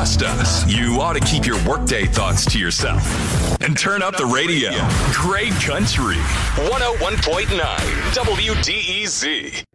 Trust us, you ought to keep your workday thoughts to yourself. And turn up the radio. Great country. 101.9 WDEZ.